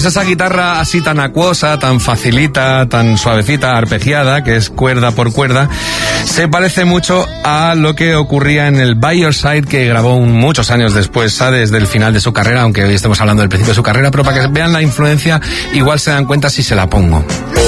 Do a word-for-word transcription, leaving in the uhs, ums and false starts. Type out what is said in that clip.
Pues esa guitarra así tan acuosa, tan facilita, tan suavecita, arpegiada, que es cuerda por cuerda, se parece mucho a lo que ocurría en el By Your Side, que grabó muchos años después, desde el final de su carrera, aunque hoy estemos hablando del principio de su carrera, pero para que vean la influencia, igual se dan cuenta si se la pongo.